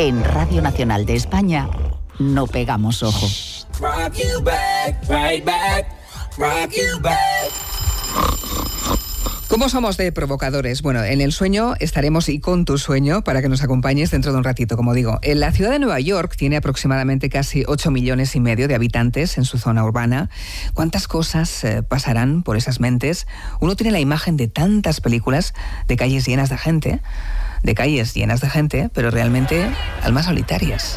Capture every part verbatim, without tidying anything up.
En Radio Nacional de España no pegamos ojo. Rock you back, right back, rock you back. ¿Cómo somos de provocadores? Bueno, en el sueño estaremos y con tu sueño para que nos acompañes dentro de un ratito, como digo. En la ciudad de Nueva York tiene aproximadamente casi ocho millones y medio de habitantes en su zona urbana. ¿Cuántas cosas eh, pasarán por esas mentes? Uno tiene la imagen de tantas películas de calles llenas de gente, de calles llenas de gente, pero realmente almas solitarias.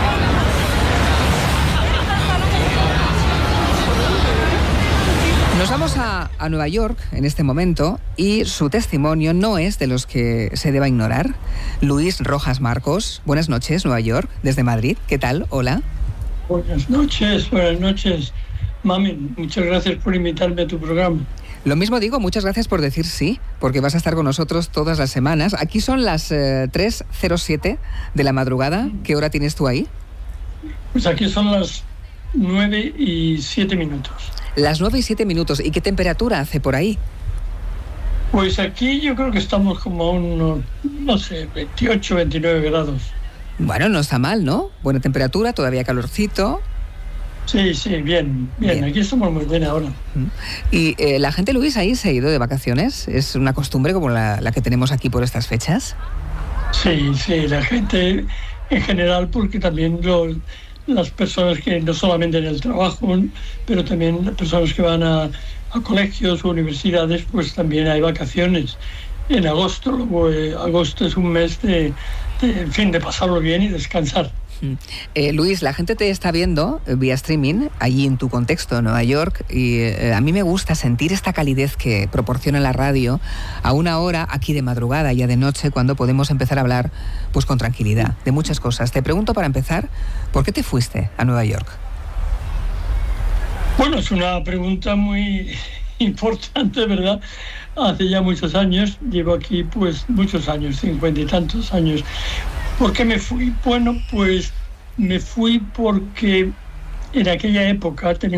Nos vamos a, a Nueva York en este momento y su testimonio no es de los que se deba ignorar. Luis Rojas Marcos, buenas noches, Nueva York, desde Madrid. ¿Qué tal? Hola. Buenas noches, buenas noches. Mami, muchas gracias por invitarme a tu programa. Lo mismo digo, muchas gracias por decir sí, porque vas a estar con nosotros todas las semanas. Aquí son las eh, tres cero siete de la madrugada. ¿Qué hora tienes tú ahí? Pues aquí son las nueve y siete minutos. Las nueve y siete minutos. ¿Y qué temperatura hace por ahí? Pues aquí yo creo que estamos como a unos, no sé, veintiocho, veintinueve grados. Bueno, no está mal, ¿no? Buena temperatura, todavía calorcito. Sí, sí, bien, bien. bien. Aquí estamos muy bien ahora. ¿Y eh, la gente, Luis, ahí se ha ido de vacaciones? ¿Es una costumbre como la, la que tenemos aquí por estas fechas? Sí, sí, la gente en general, porque también lo... las personas que no solamente en el trabajo, pero también las personas que van a, a colegios o universidades, pues también hay vacaciones en agosto. Luego, eh, agosto es un mes de, de, en fin, de pasarlo bien y descansar. Eh, Luis, la gente te está viendo eh, vía streaming, allí en tu contexto, en Nueva York, y eh, a mí me gusta sentir esta calidez que proporciona la radio a una hora aquí de madrugada, ya de noche, cuando podemos empezar a hablar pues con tranquilidad de muchas cosas. Te pregunto para empezar, ¿por qué te fuiste a Nueva York? Bueno, es una pregunta muy importante, ¿verdad? Hace ya muchos años, llevo aquí pues muchos años, cincuenta y tantos años. ¿Por qué me fui? Bueno, pues me fui porque en aquella época tenía